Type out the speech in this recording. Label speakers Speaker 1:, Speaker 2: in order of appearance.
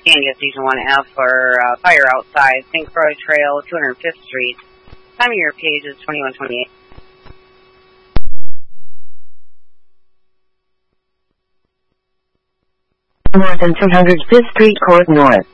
Speaker 1: Sandia Station 1F for fire outside St. Croix Trail, 205th Street. Time of your page is 2128.
Speaker 2: North and 205th Street Court North.